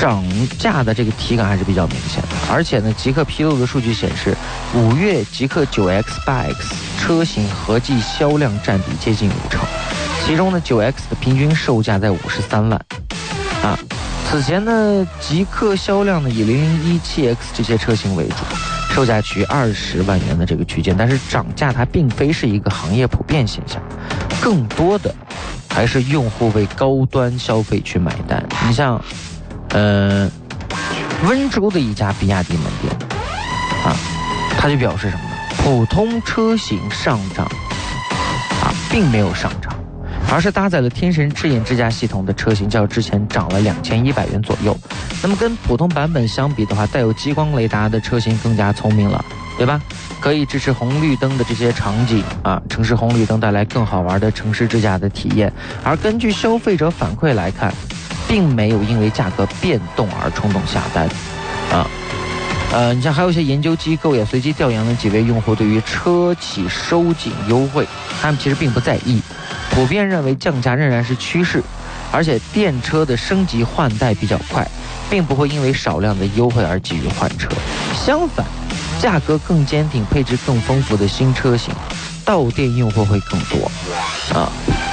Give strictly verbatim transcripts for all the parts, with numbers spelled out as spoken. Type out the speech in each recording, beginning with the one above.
涨价的这个体感还是比较明显的。而且呢，极客披露的数据显示，五月极客 九 X、八 X 车型合计销量占比接近五成，其中呢 九 X 的平均售价在五十三万啊。此前呢，极客销量呢以零零一、七 X 这些车型为主，售价区二十万元的这个区间，但是涨价它并非是一个行业普遍现象，更多的还是用户为高端消费去买单。你像，呃，温州的一家比亚迪门店啊，他就表示什么呢？普通车型上涨啊，并没有上涨，而是搭载了天神智眼智驾系统的车型较之前涨了两千一百元左右。那么跟普通版本相比的话，带有激光雷达的车型更加聪明了，对吧？可以支持红绿灯的这些场景啊，城市红绿灯带来更好玩的城市智驾的体验。而根据消费者反馈来看，并没有因为价格变动而冲动下单啊。呃，你像还有一些研究机构也随机调研了几位用户对于车企收紧优惠，他们其实并不在意，普遍认为降价仍然是趋势，而且电车的升级换代比较快，并不会因为少量的优惠而急于换车。相反，价格更坚挺、配置更丰富的新车型，到店用户会更多啊。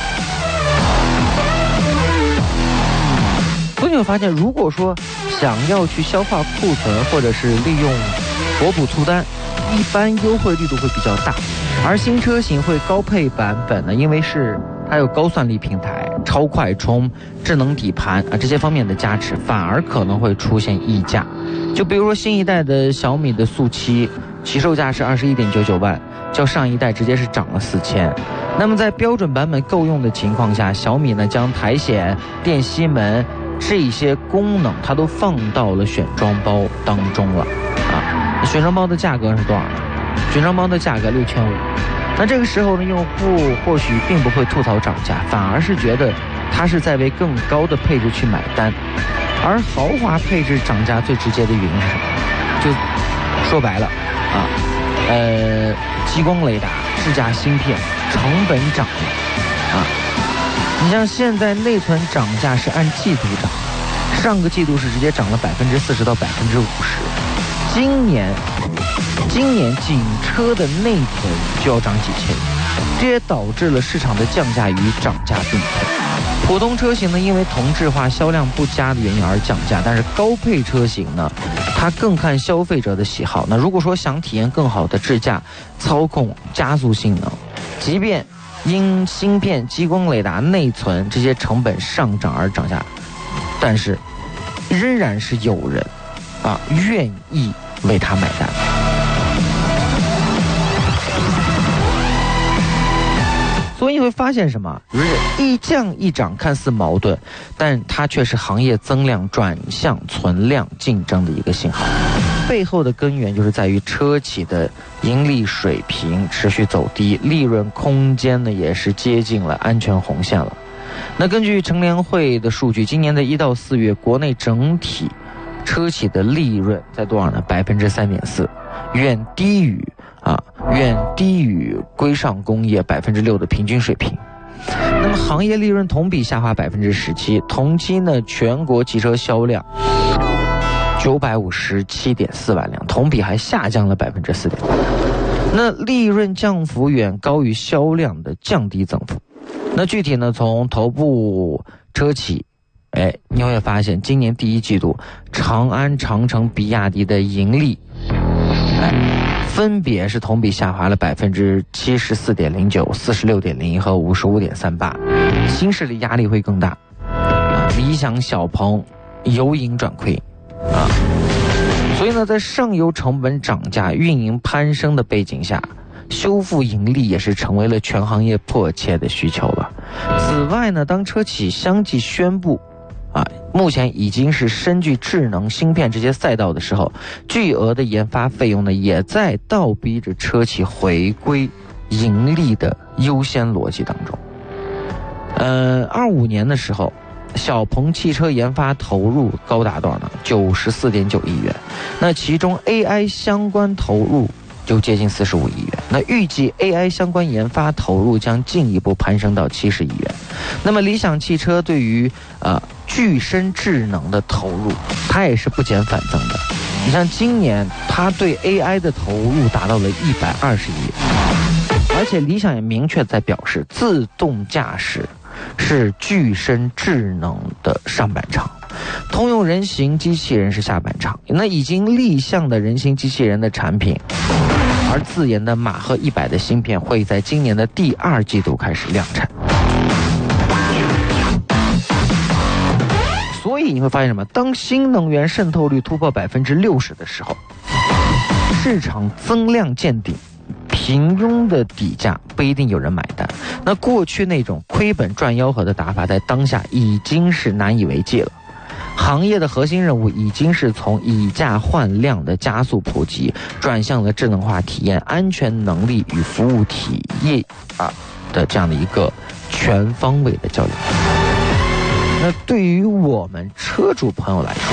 所以你会发现，如果说想要去消化库存，或者是利用活补促单，一般优惠力度会比较大。而新车型会高配版本呢，因为是它有高算力平台、超快充、智能底盘啊这些方面的加持，反而可能会出现溢价。就比如说新一代的小米的速七，起售价是二十一点九九万，较上一代直接是涨了四千。那么在标准版本够用的情况下，小米呢将苔藓、电吸门这些功能它都放到了选装包当中了啊。选装包的价格是多少呢？选装包的价格六千五。那这个时候呢，用户或许并不会吐槽涨价，反而是觉得它是在为更高的配置去买单。而豪华配置涨价最直接的原因是什么？就说白了啊，呃，激光雷达、智驾芯片成本涨了啊。你像现在内存涨价是按季度涨，上个季度是直接涨了百分之四十到百分之五十，今年今年仅车的内存就要涨几千，这也导致了市场的降价与涨价并存。普通车型呢，因为同质化销量不佳的原因而降价，但是高配车型呢，它更看消费者的喜好。那如果说想体验更好的智驾、操控、加速性能，即便因芯片、激光雷达、内存这些成本上涨而涨价，但是仍然是有人啊愿意为它买单。所以你会发现什么？就是一降一涨看似矛盾，但它却是行业增量转向存量竞争的一个信号。背后的根源就是在于车企的盈利水平持续走低，利润空间呢也是接近了安全红线了。那根据乘联会的数据，今年的一到四月，国内整体车企的利润在多少呢？百分之三点四，远低于啊，远低于规上工业百分之六的平均水平。那么行业利润同比下滑百分之十七，同期呢全国汽车销量九百五十七点四万辆，同比还下降了百分之四点八。那利润降幅远高于销量的降低增幅。那具体呢，从头部车企，哎，你会发现今年第一季度，长安、长城、比亚迪的盈利，哎，分别是同比下滑了百分之七十四点零九、四十六点零一和五十五点三八，新势力压力会更大。啊，理想、小鹏由盈转亏。啊，所以呢，在上游成本涨价、运营攀升的背景下，修复盈利也是成为了全行业迫切的需求了。此外呢，当车企相继宣布啊，目前已经是深具智能芯片这些赛道的时候，巨额的研发费用呢，也在倒逼着车企回归盈利的优先逻辑当中。呃，二五年的时候，小鹏汽车研发投入高达多少呢？九十四点九亿元。那其中 A I 相关投入就接近四十五亿元。那预计 A I 相关研发投入将进一步攀升到七十亿元。那么理想汽车对于呃具身智能的投入，它也是不减反增的。你像今年，它对 A I 的投入达到了一百二十亿，而且理想也明确在表示，自动驾驶是具身智能的上半场，通用人形机器人是下半场。那已经立项的人形机器人的产品，而自研的马赫一百的芯片会在今年的第二季度开始量产。所以你会发现什么？当新能源渗透率突破百分之六十的时候，市场增量见顶，平庸的底价不一定有人买单。那过去那种亏本赚吆喝的打法，在当下已经是难以为继了。行业的核心任务已经是从以价换量的加速普及，转向了智能化体验、安全能力与服务体验啊的这样的一个全方位的交流。那对于我们车主朋友来说，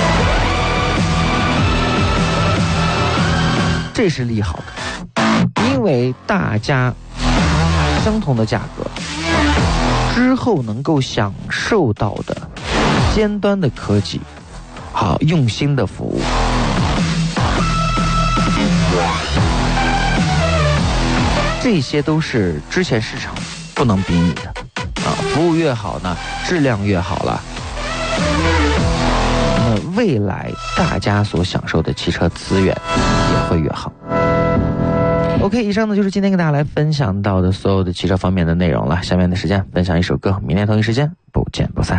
这是利好的，因为大家相同的价格之后能够享受到的尖端的科技，好用心的服务，这些都是之前市场不能比拟的啊！服务越好呢，质量越好了，那未来大家所享受的汽车资源也会越好。OK， 以上呢就是今天跟大家来分享到的所有的汽车方面的内容了。下面的时间分享一首歌，明天同一时间不见不散。